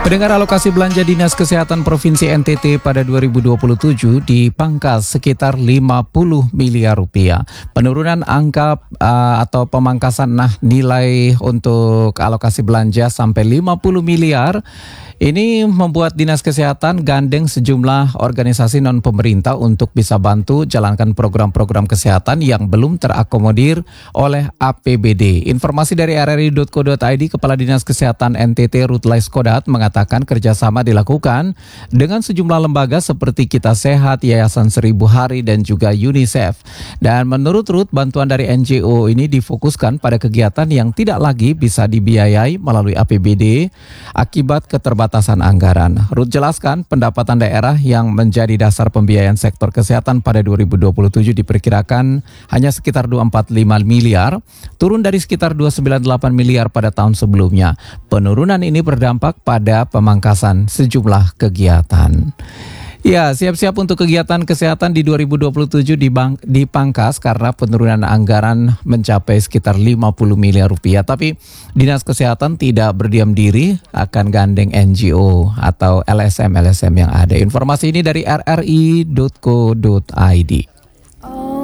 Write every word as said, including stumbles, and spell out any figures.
Pendengar, alokasi belanja Dinas Kesehatan Provinsi N T T pada dua ribu dua puluh tujuh dipangkas sekitar lima puluh miliar rupiah. Penurunan angka uh, atau pemangkasan nah nilai untuk alokasi belanja sampai lima puluh miliar. Ini membuat Dinas Kesehatan gandeng sejumlah organisasi non-pemerintah untuk bisa bantu jalankan program-program kesehatan yang belum terakomodir oleh A P B D. Informasi dari r r i titik co titik i d, Kepala Dinas Kesehatan N T T Rutlai Skodat mengatakan kerjasama dilakukan dengan sejumlah lembaga seperti Kita Sehat, Yayasan Seribu Hari, dan juga UNICEF. Dan menurut Rut, bantuan dari N G O ini difokuskan pada kegiatan yang tidak lagi bisa dibiayai melalui A P B D akibat keterbatasan batasan anggaran. Ruth jelaskan pendapatan daerah yang menjadi dasar pembiayaan sektor kesehatan pada dua ribu dua puluh tujuh diperkirakan hanya sekitar dua ratus empat puluh lima miliar, turun dari sekitar dua ratus sembilan puluh delapan miliar pada tahun sebelumnya. Penurunan ini berdampak pada pemangkasan sejumlah kegiatan. Ya, siap-siap untuk kegiatan kesehatan di dua ribu dua puluh tujuh dibang, dipangkas karena penurunan anggaran mencapai sekitar lima puluh miliar rupiah. Tapi Dinas Kesehatan tidak berdiam diri, akan gandeng N G O atau L S M-L S M yang ada. Informasi ini dari r r i titik co titik i d.